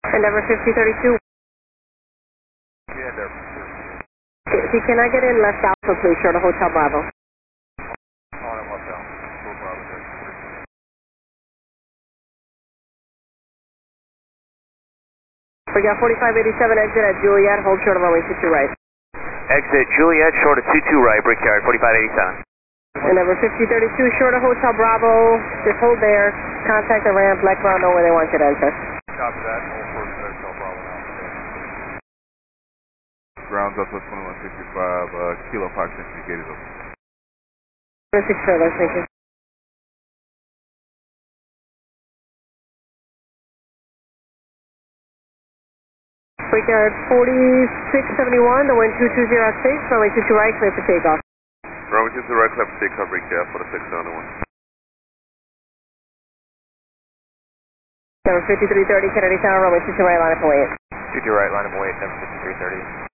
Endeavor 5032. Yeah, Endeavor. If you cannot get in, left Alpha, please, short of Hotel Bravo. On and left down. Go Bravo there. We got 4587 exit at Juliet, hold short of runway 22 right. Exit Juliet, short of 22 right, Brickyard, 4587. Endeavor 5032, short of Hotel Bravo, just hold there, contact the ramp, let ground know where they want you to enter. Copy that, hold first Hotel Bravo now. Grounds up at 2165, Kilo Fox entry gate is open. 6 trailer, thank you. Brickyard 4671, the wind 2206, runway 22 right, clear for takeoff. Runway 22 right, clear for takeoff, Brickyard 4671. Endeavor 5330, Kennedy Tower, runway 22 right, line up and wait. 22 right, line of wait, Endeavor 5330.